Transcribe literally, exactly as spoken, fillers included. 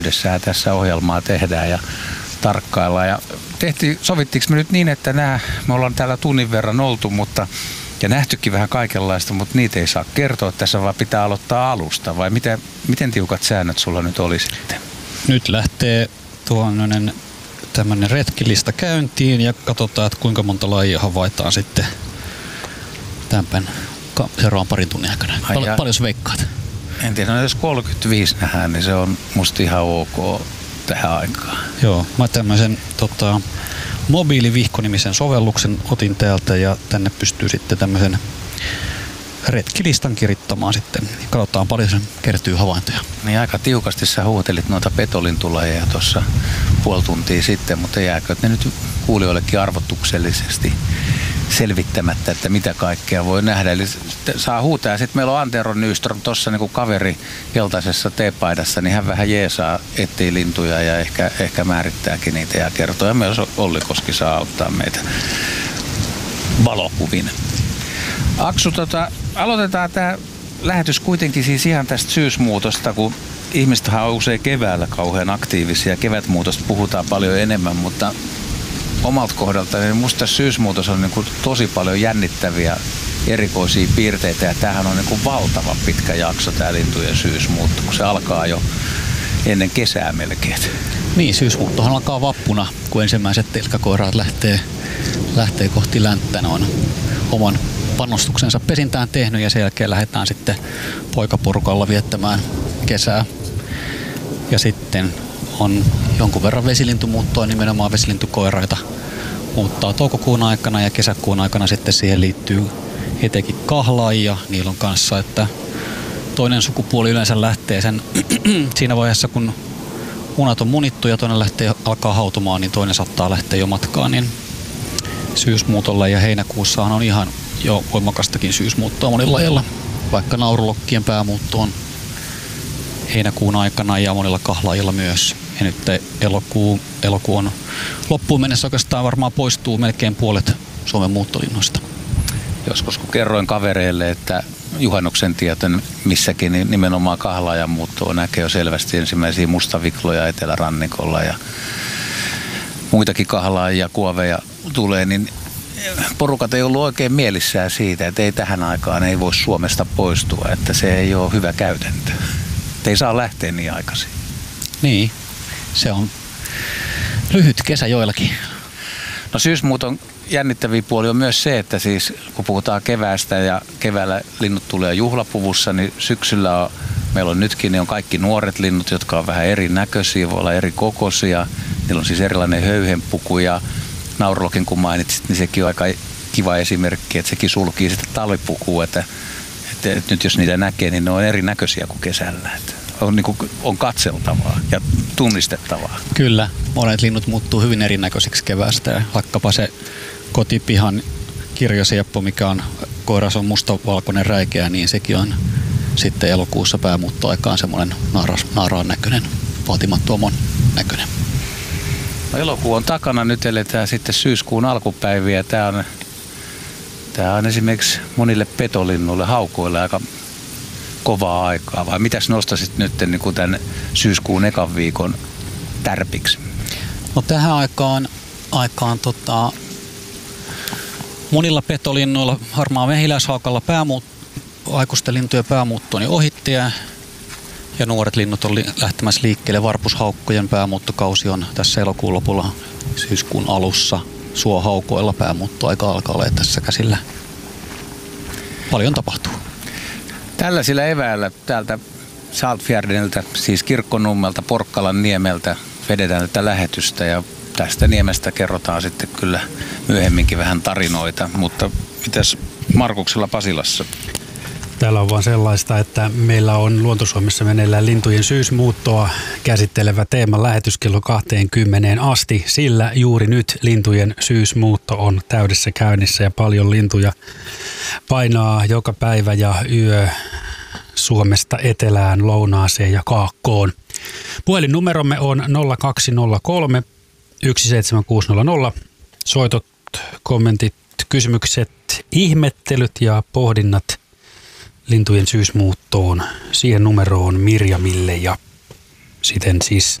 yhdessä tässä ohjelmaa tehdään ja tarkkaillaan. Ja tehtiin, sovittiinko me nyt niin, että nämä, me ollaan täällä tunnin verran oltu, mutta ja nähtykin vähän kaikenlaista, mutta niitä ei saa kertoa tässä, vaan pitää aloittaa alusta. Vai miten, miten tiukat säännöt sulla nyt oli sitten? Nyt lähtee tuollainen tämmöinen retkilista käyntiin ja katsotaan, että kuinka monta lajia havaitaan sitten tämän seuraavan parin tunnin aikana. Pal- paljon sä veikkaat? En tiedä, no jos kolmekymmentäviisi nähdään, niin se on musta ihan ok tähän aikaan. Joo, mä tämmöisen tota, mobiilivihko-nimisen sovelluksen otin täältä ja tänne pystyy sitten tämmöisen retkilistan kirittämään sitten. Katsotaan paljon sen kertyy havaintoja. Niin aika tiukasti sä huutelit noita petolintulajeja tuossa puoli tuntia sitten, mutta jääkö ne nyt kuulijoillekin arvotuksellisesti selvittämättä, että mitä kaikkea voi nähdä. Eli saa huutaa. Sitten meillä on Antero Nyström tuossa niin kaveri keltaisessa teepaidassa, niin hän vähän jeesaa, etsii lintuja ja ehkä, ehkä määrittääkin niitä ja kertoo. Ja myös Olli Koski saa auttaa meitä valokuvin. Aksu, tota, aloitetaan tämä lähetys kuitenkin siis ihan tästä syysmuutosta, kun ihmistähän on usein keväällä kauhean aktiivisia. Kevätmuutosta puhutaan paljon enemmän, mutta omalta kohdalta niin musta syysmuutos on niin kuin tosi paljon jännittäviä erikoisia piirteitä ja tämähän on niin kuin valtavan pitkä jakso tämä lintujen syysmuutto, kun se alkaa jo ennen kesää melkein. Niin, syysmuuttohan alkaa vappuna, kun ensimmäiset telkkakoiraat lähtee, lähtee kohti länttä. Ne on oman panostuksensa pesintään tehnyt ja sen jälkeen lähdetään sitten poikaporukalla viettämään kesää. Ja sitten on jonkun verran vesilintumuuttoa, nimenomaan vesilintukoiraita muuttaa toukokuun aikana ja kesäkuun aikana sitten siihen liittyy etenkin kahlaajia niilon kanssa, että toinen sukupuoli yleensä lähtee sen siinä vaiheessa, kun munat on munittu ja toinen lähtee alkaa hautumaan, niin toinen saattaa lähteä jo matkaan, niin syysmuutolla ja heinäkuussahan on ihan jo voimakastakin syysmuuttoa monilla lajilla, vaikka naurulokkien päämuutto on heinäkuun aikana ja monilla kahlaajilla myös. Ja nyt elokuu, elokuu on loppuun mennessä oikeastaan varmaan poistuu melkein puolet Suomen muuttolinnoista. Joskus kun kerroin kavereille, että juhannuksen tieten missäkin niin nimenomaan kahlaajan muuttoa näkee jo selvästi ensimmäisiä mustavikloja etelärannikolla ja muitakin kahlaajia, kuoveja tulee, niin porukat ei ollut oikein mielissään siitä, että ei tähän aikaan ei voi Suomesta poistua, että se ei ole hyvä käytäntö. Että ei saa lähteä niin aikaisin. Niin, se on lyhyt kesä joillakin. No syysmuuton jännittäviä puoli on myös se, että siis kun puhutaan keväästä ja keväällä linnut tulee juhlapuvussa, niin syksyllä on, meillä on nytkin, niin on kaikki nuoret linnut, jotka on vähän erinäköisiä, voi olla eri kokoisia. Niillä on siis erilainen höyhenpuku ja naurulokin kun mainitsit, niin sekin on aika kiva esimerkki, että sekin sulkii sitä talvipukua, että, että, että nyt jos niitä näkee, niin ne on erinäköisiä kuin kesällä. Että on, niin kuin, on katseltavaa ja tunnistettavaa. Kyllä, monet linnut muuttuu hyvin erinäköisiksi keväästä ja vaikkapa se kotipihan kirjosieppo, mikä on koiras on mustavalkoinen räikeä, niin sekin on sitten elokuussa päämuuttoaikaan semmoinen naaraan näköinen, vaatimattomon näköinen. No, elokuu on takana, nyt eletään sitten syyskuun alkupäiviä. Tämä on, tämä on esimerkiksi monille petolinnuille, haukoille aika kovaa aikaa. Vai mitäs nostasit nyt niin kuin tämän syyskuun ekan viikon tärpiksi? No tähän aikaan, aikaan tota, monilla petolinnuilla, harmaa mehiläishaukalla päämuut, aikuisten lintujen päämuutto on ohitti ja, ja nuoret linnut on li, lähtemässä liikkeelle. Varpushaukkojen päämuuttokausi on tässä elokuun lopulla syyskuun alussa. Suohaukoilla päämuuttoaika alkaa olla tässä käsillä. Paljon tapahtuu. Tällaisilla eväillä täältä Saltfjärdeniltä, siis Kirkkonummelta, Porkkalan niemeltä vedetään tätä lähetystä ja tästä niemestä kerrotaan sitten kyllä myöhemminkin vähän tarinoita, mutta mitäs Markuksella Pasilassa? Täällä on vaan sellaista, että meillä on Luonto-Suomessa meneillään lintujen syysmuuttoa käsittelevä teema lähetys kello kaksikymmentä asti, sillä juuri nyt lintujen syysmuutto on täydessä käynnissä ja paljon lintuja painaa joka päivä ja yö Suomesta etelään, lounaaseen ja kaakkoon. Puhelinnumeromme on nolla kaksi nolla kolme yksi seitsemän kuusi nolla nolla. Soitot, kommentit, kysymykset, ihmettelyt ja pohdinnat lintujen syysmuuttoon siihen numeroon Mirjamille ja siten siis